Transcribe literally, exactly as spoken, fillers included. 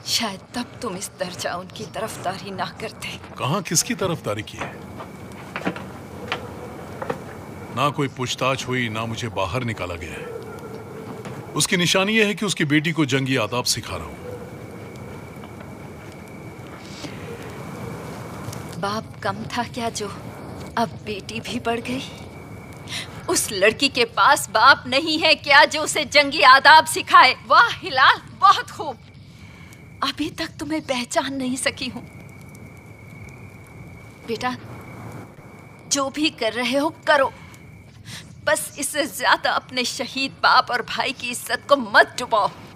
शायद तब तुम इस दर्जा उनकी तरफदारी ना करते। कहाँ किसकी तरफदारी की है? ना कोई पूछताछ हुई, ना मुझे बाहर निकाला गया है। उसकी निशानी यह है कि उसकी बेटी को जंगी आदाब सिखा रहा हूं। बाप कम था क्या जो अब बेटी भी बढ़ गई? उस लड़की के पास बाप नहीं है क्या जो उसे जंगी आदाब सिखाए? वाह हिलाल, बहुत खूब। अभी तक तुम्हें पहचान नहीं सकी हूं। बेटा, जो भी कर रहे हो करो, बस इससे ज्यादा अपने शहीद बाप और भाई की इज्जत को मत डुबाओ।